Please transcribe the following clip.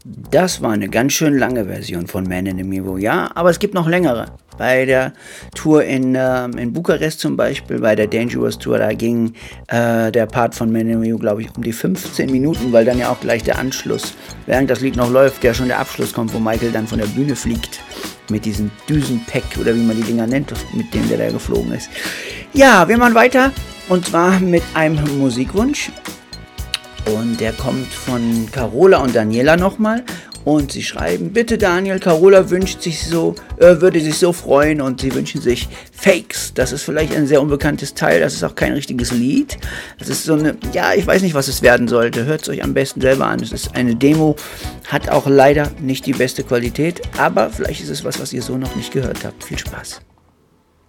Das war eine ganz schön lange Version von Man in the Mirror, ja, aber es gibt noch längere. Bei der Tour in Bukarest zum Beispiel, bei der Dangerous Tour, da ging der Part von Man in the Mirror, glaube ich, um die 15 Minuten, weil dann ja auch gleich der Anschluss, während das Lied noch läuft, ja schon der Abschluss kommt, wo Michael dann von der Bühne fliegt mit diesem Düsenpack oder wie man die Dinger nennt, mit dem der da geflogen ist. Ja, wir machen weiter und zwar mit einem Musikwunsch. Und der kommt von Carola und Daniela nochmal. Und sie schreiben, bitte Daniel, Carola würde sich so freuen und sie wünschen sich Fakes. Das ist vielleicht ein sehr unbekanntes Teil, das ist auch kein richtiges Lied. Das ist so eine, ja, ich weiß nicht, was es werden sollte. Hört es euch am besten selber an. Es ist eine Demo, hat auch leider nicht die beste Qualität, aber vielleicht ist es was ihr so noch nicht gehört habt. Viel Spaß.